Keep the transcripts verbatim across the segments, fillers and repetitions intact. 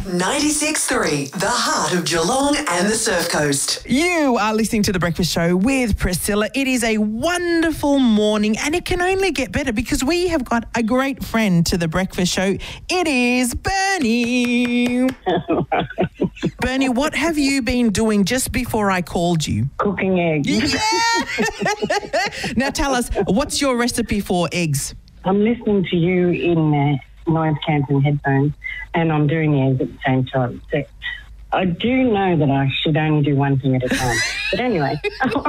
ninety-six point three, the heart of Geelong and the Surf Coast. You are listening to The Breakfast Show with Priscilla. It is a wonderful morning and it can only get better because we have got a great friend to The Breakfast Show. It is Bernie. Bernie, what have you been doing just before I called you? Cooking eggs. Yeah! Now tell us, what's your recipe for eggs? I'm listening to you in uh, noise cancelling headphones and I'm doing the eggs at the same time. So I do know that I should only do one thing at a time. But anyway,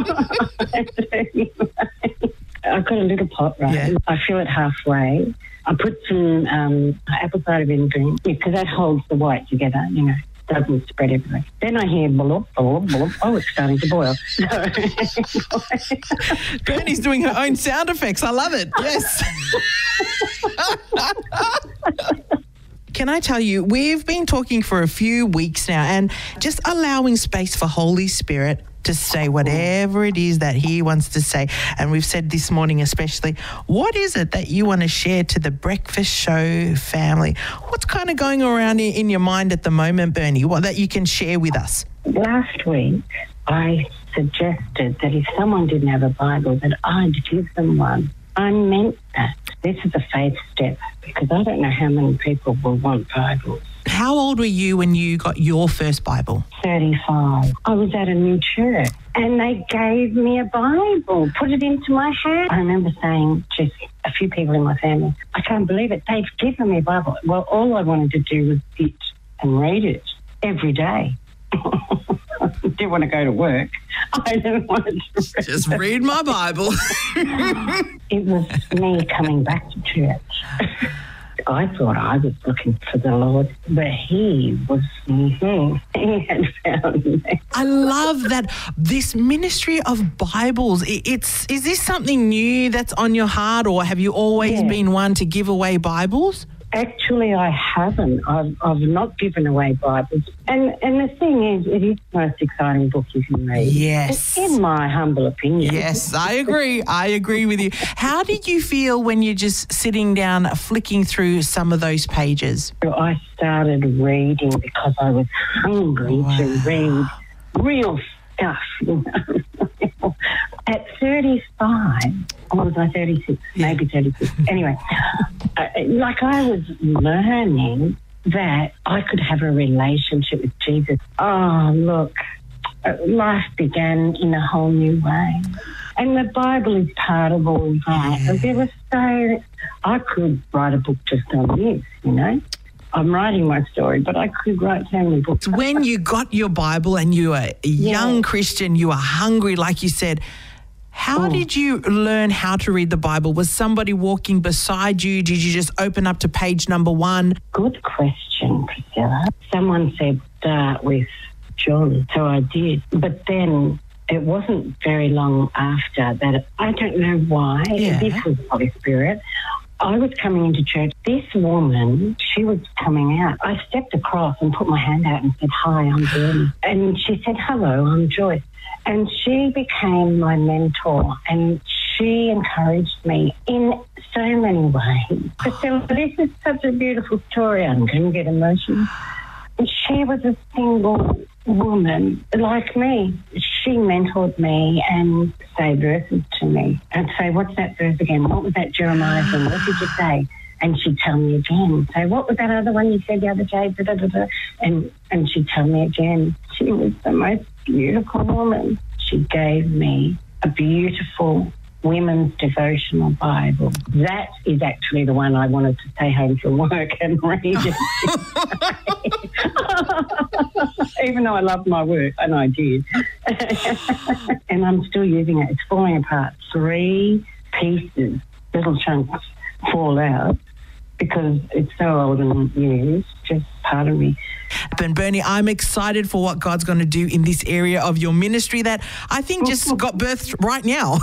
I've got a little pot, right? Yeah. I fill it halfway. I put some um, apple cider vinegar because that holds the white together, you know. Doesn't spread everywhere. Then I hear blop, blop, blop. Oh, it's starting to boil. Bernie's doing her own sound effects. I love it. Yes. Can I tell you, we've been talking for a few weeks now and just allowing space for Holy Spirit to say whatever it is that he wants to say. And we've said this morning especially, what is it that you want to share to the Breakfast Show family? What's kind of going around in your mind at the moment, Bernie, what that you can share with us? Last week, I suggested that if someone didn't have a Bible, that I'd give them one. I meant that. This is a faith step because I don't know how many people will want Bibles. How old were you when you got your first Bible? thirty-five. I was at a new church and they gave me a Bible, put it into my hand. I remember saying to a few people in my family, I can't believe it, they've given me a Bible. Well, all I wanted to do was sit and read it every day. I didn't want to go to work. I didn't want to read Just read my Bible. It was me coming back to church. I thought I was looking for the Lord, but he was, mm-hmm, he had found me. I love that this ministry of Bibles, it's, is this something new that's on your heart or have you always Yeah. been one to give away Bibles? Actually, I haven't. I've, I've not given away Bibles. And and the thing is, it is the most exciting book you can read. Yes. In my humble opinion. Yes, I agree. I agree with you. How did you feel when you're just sitting down, flicking through some of those pages? So I started reading because I was hungry Wow. to read real stuff. You know? At thirty-five, or was I thirty-six? Maybe thirty-six. Anyway, uh, like I was learning that I could have a relationship with Jesus. Oh, look, uh, life began in a whole new way. And the Bible is part of all that. Yeah. There was so, I could write a book just on this, you know. I'm writing my story, but I could write so many books. When you got your Bible and you were a young Yeah. Christian, you were hungry, like you said, how Oh. did you learn how to read the Bible? Was somebody walking beside you? Did you just open up to page number one? Good question, Priscilla. Someone said start with John, so I did. But then it wasn't very long after that. I don't know why. Yeah. This was the Holy Spirit. I was coming into church. This woman, she was coming out. I stepped across and put my hand out and said, hi, I'm Bernie. And she said, hello, I'm Joyce. And she became my mentor and she encouraged me in so many ways. Priscilla, this is such a beautiful story. I'm going to get emotional. She was a single woman like me. She mentored me and say verses to me and say, what's that verse again? What was that Jeremiah thing? What did you say? And she'd tell me again. So what was that other one you said the other day? Da, da, da, da. And, and she'd tell me again. She was the most beautiful woman. She gave me a beautiful women's devotional Bible. That is actually the one I wanted to stay home from work and read it. Even though I loved my work, and I did. And I'm still using it. It's falling apart. Three pieces, little chunks fall out because it's so old and used. Just pardon me. And Bernie, I'm excited for what God's going to do in this area of your ministry that I think just got birthed right now.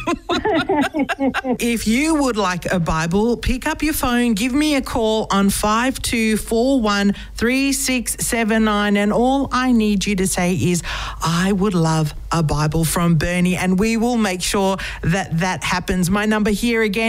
If you would like a Bible, pick up your phone, give me a call on five two four one, three six seven nine, and all I need you to say is, I would love a Bible from Bernie, and we will make sure that that happens. My number here again,